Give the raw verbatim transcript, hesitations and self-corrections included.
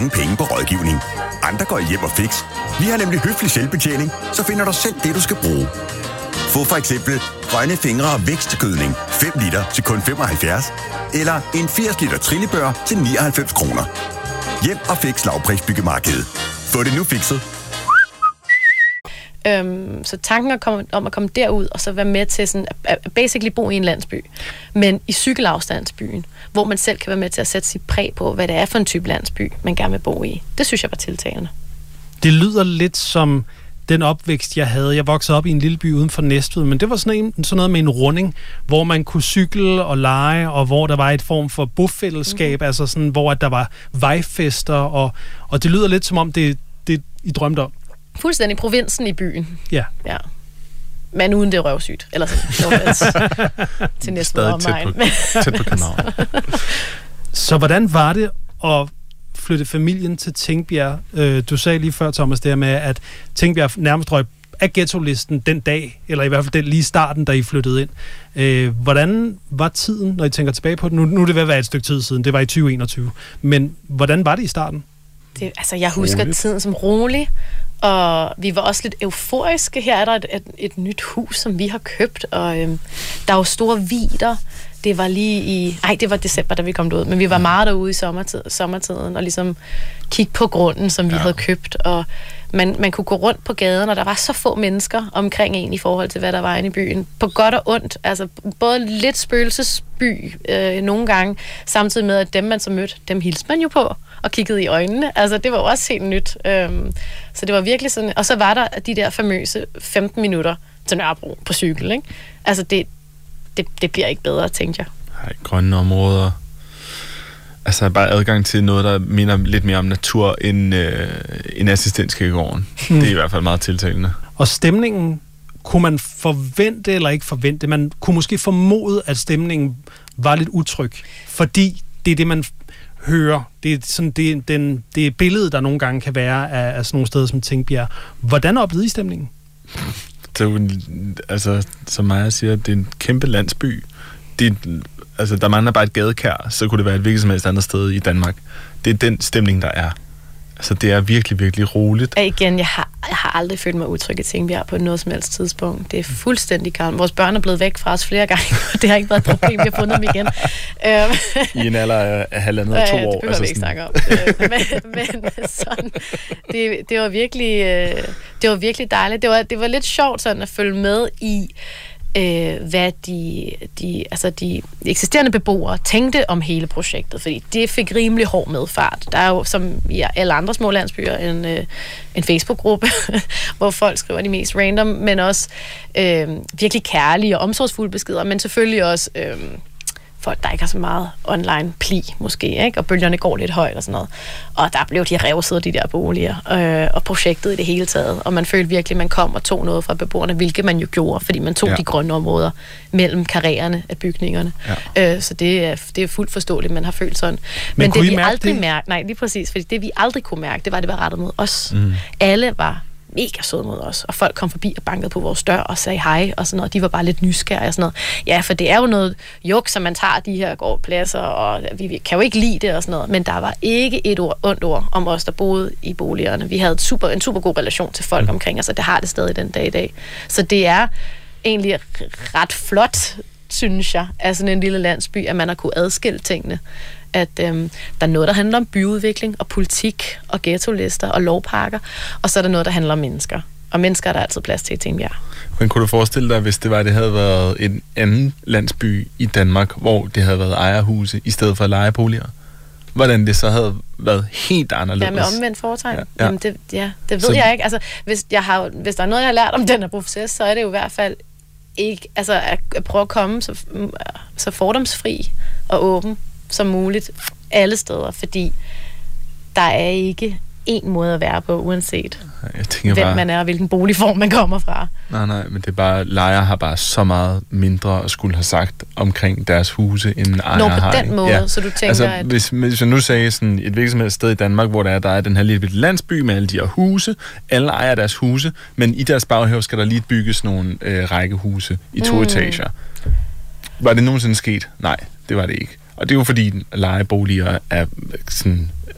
penge på rådgivning. Andre går hjem og fix. Vi har nemlig høflig selvbetjening, så finder du selv det, du skal bruge. Få for eksempel grønne fingre og vækstgødning fem liter til kun femoghalvfjerds, eller en firs liter trillebør til nioghalvfems kroner. Hjem og fix lavprisbyggemarkedet. Få det nu fikset. Øhm, så tanken er komme, om at komme derud og så være med til sådan, at, at basically bo i en landsby, men i cykelafstandsbyen, hvor man selv kan være med til at sætte sit præg på, hvad det er for en type landsby, man gerne vil bo i. Det synes jeg var tiltalende. Det lyder lidt som den opvækst, jeg havde. Jeg voksede op i en lille by uden for Næstved, men det var sådan, en, sådan noget med en runding, hvor man kunne cykle og lege, og hvor der var et form for bofællesskab, mm-hmm. altså sådan, hvor at der var vejfester, og, og det lyder lidt som om, det, det I drømte om. Fuldstændig provinsen i byen. Ja. Ja. Men uden det er røvsygt. Eller sådan. Til næste år tæt på, tæt på kanalen. Så hvordan var det at flytte familien til Tingbjerg? Du sagde lige før, Thomas, det her med, at Tingbjerg nærmest røg af ghetto-listen den dag, eller i hvert fald den lige starten, da I flyttede ind. Hvordan var tiden, når I tænker tilbage på det? Nu, nu er det ved at være et stykke tid siden. Det var i tyve enogtyve. Men hvordan var det i starten? Det, altså, jeg husker roligt. Tiden som rolig. Og vi var også lidt euforiske. Her er der et, et, et nyt hus, som vi har købt, og øhm, der er jo store vidder. Det var lige i... Ej, det var december, da vi kom derud, men vi var meget derude i sommertid, sommertiden, og ligesom kigge på grunden, som vi ja. havde købt, og man, man kunne gå rundt på gaden, og der var så få mennesker omkring en i forhold til, hvad der var inde i byen. På godt og ondt. Altså, både lidt spøgelsesby øh, nogle gange, samtidig med, at dem, man så mødte, dem hilste man jo på og kiggede i øjnene. Altså, det var jo også helt nyt. Øhm, så det var virkelig sådan... Og så var der de der famøse femten minutter til Nørrebro på cykel, ikke? Altså, det, det, det bliver ikke bedre, tænkte jeg. Nej, grønne områder. Altså, bare adgang til noget, der minder lidt mere om natur end, øh, end assistenskirkegården. Hmm. Det er i hvert fald meget tiltalende. Og stemningen, kunne man forvente eller ikke forvente? Man kunne måske formode, at stemningen var lidt utryg, fordi det er det, man hører. Det er, sådan, det, er den, det er billedet, der nogle gange kan være af, af sådan nogle steder som Tingbjerg. Hvordan oplevede I stemningen? Det er jo, altså, som Maja siger, det er en kæmpe landsby. Det, altså, der mangler bare et gadekær, så kunne det være et hvilket som helst andet sted i Danmark. Det er den stemning, der er. Altså, det er virkelig, virkelig roligt. Og igen, jeg har, jeg har aldrig følt mig utryg i Tingbjerg på noget som helst tidspunkt. Det er fuldstændig gammelt. Vores børn er blevet væk fra os flere gange, og det har ikke været et problem, vi har fundet dem igen. I en alder af halvandet og to ja, år. det behøver altså vi ikke snakke om. men men sådan, det, det, var virkelig, det var virkelig dejligt. Det var, det var lidt sjovt sådan at følge med i, Øh, hvad de, de, altså de eksisterende beboere tænkte om hele projektet, fordi det fik rimelig hård medfart. Der er jo, som i alle andre små landsbyer, en, øh, en Facebook-gruppe, hvor folk skriver de mest random, men også øh, virkelig kærlige og omsorgsfulde beskeder, men selvfølgelig også øh, folk, der ikke har så meget online pli, måske, ikke? Og bølgerne går lidt højt og sådan noget. Og der blev de revset, de der boliger, øh, og projektet i det hele taget. Og man følte virkelig, at man kom og tog noget fra beboerne, hvilket man jo gjorde, fordi man tog ja. de grønne områder mellem karriererne af bygningerne. Ja. Øh, så det er, det er fuldt forståeligt, man har følt sådan. Men, Men det vi aldrig mærke, nej, lige præcis, fordi det vi aldrig kunne mærke, det var, at det var rettet mod os. Mm. Alle var mega søde mod os, og folk kom forbi og bankede på vores dør og sagde hej og sådan noget. De var bare lidt nysgerrige og sådan noget. Ja, for det er jo noget juk, som man tager de her gårdpladser, og vi, vi kan jo ikke lide det og sådan noget, men der var ikke et ord, ondt ord om os, der boede i boligerne. Vi havde et super, en super god relation til folk omkring os, og det har det stadig den dag i dag. Så det er egentlig ret flot, synes jeg, af sådan en lille landsby, at man har kunne adskille tingene. At øhm, der er noget, der handler om byudvikling og politik og ghettolister og lovpakker, og så er der noget, der handler om mennesker. Og mennesker er der altid plads til i Tingbjerg. Men kunne du forestille dig, hvis det var, det havde været en anden landsby i Danmark, hvor det havde været ejerhuse i stedet for lejeboliger? Hvordan det så havde været helt anderledes? Ja, med omvendt foretegn. Ja, ja. Jamen det, ja, det ved så... jeg ikke. Altså, hvis, jeg har, hvis der er noget, jeg har lært om den her proces, så er det jo i hvert fald ikke, altså at, at prøve at komme så, så fordomsfri og åben som muligt alle steder, fordi der er ikke én måde at være på, uanset jeg tænker hvem bare, man er og hvilken boligform man kommer fra. Nej, nej, men det er bare, lejere har bare så meget mindre at skulle have sagt omkring deres huse, end ejere Nå, på har. den måde, ja. Så du tænker, altså, at... Hvis, hvis jeg nu sagde sådan et hvilket som helst sted i Danmark, hvor der er, der er den her lille landsby med alle de her huse, alle ejer deres huse, men i deres baghave skal der lige bygges nogle øh, rækkehuse i to mm. etager. Var det nogensinde sket? Nej, det var det ikke. Og det er jo fordi lejeboliger er sådan